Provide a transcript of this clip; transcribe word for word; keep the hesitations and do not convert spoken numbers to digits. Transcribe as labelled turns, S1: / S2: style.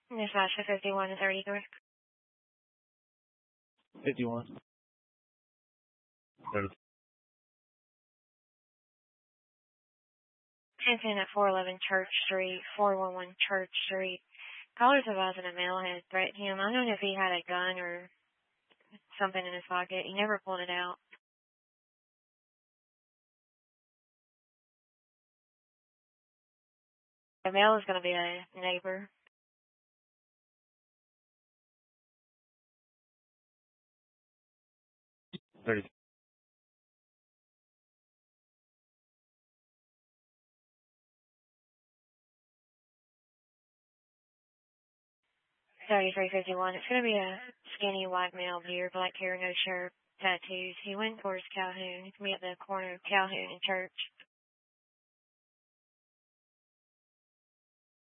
S1: Dispatch for fifty-one to thirty-three.
S2: fifty-one. thirty.
S1: Attention at four eleven Church Street, four one one Church Street. Callers advising a male had threatened him. I don't know if he had a gun or something in his pocket. He never pulled it out. The male is going to be a neighbor.
S2: thirty.
S1: thirty-three fifty-one. It's going to be a skinny white male, beard, black hair, no shirt, tattoos. He went towards Calhoun. He's going to be at the corner of Calhoun and Church.